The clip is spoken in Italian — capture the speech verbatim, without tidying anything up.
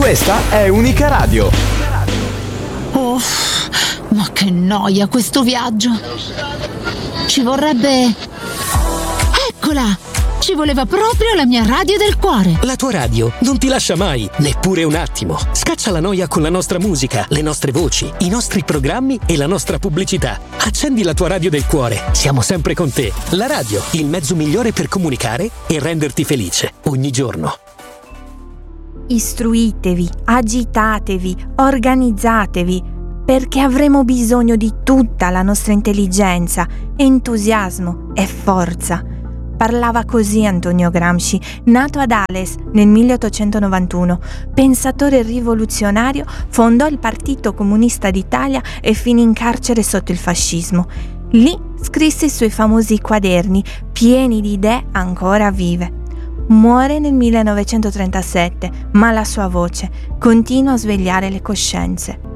Questa è Unica Radio. Oh, ma che noia questo viaggio. Ci vorrebbe... Eccola! Ci voleva proprio la mia radio del cuore. La tua radio non ti lascia mai, neppure un attimo. Scaccia la noia con la nostra musica, le nostre voci, i nostri programmi e la nostra pubblicità. Accendi la tua radio del cuore. Siamo sempre con te. La radio, il mezzo migliore per comunicare e renderti felice ogni giorno. Istruitevi, agitatevi, organizzatevi, perché avremo bisogno di tutta la nostra intelligenza, entusiasmo e forza. Parlava così Antonio Gramsci, nato ad Ales nel milleottocentonovantuno. Pensatore rivoluzionario, fondò il Partito Comunista d'Italia e finì in carcere sotto il fascismo. Lì scrisse i suoi famosi quaderni, pieni di idee ancora vive. Muore nel millenovecentotrentasette, ma la sua voce continua a svegliare le coscienze.